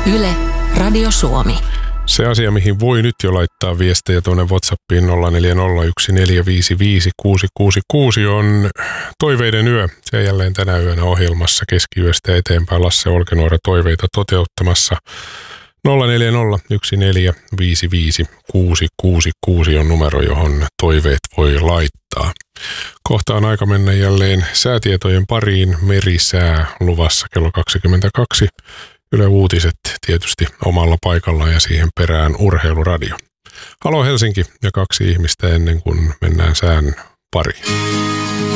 Yle, Radio Suomi. Se asia, mihin voi nyt jo laittaa viestejä tuonne WhatsAppiin 0401456666 on Toiveiden yö. Se jälleen tänä yönä ohjelmassa keskiyöstä eteenpäin. Lasse Olkinuora toiveita toteuttamassa. 0401455666 on numero, johon toiveet voi laittaa. Kohta on aika mennä jälleen säätietojen pariin. Merisää luvassa kello 22. Yle Uutiset tietysti omalla paikallaan ja siihen perään Urheiluradio. Halo Helsinki ja 2 ihmistä ennen kuin mennään sään pariin.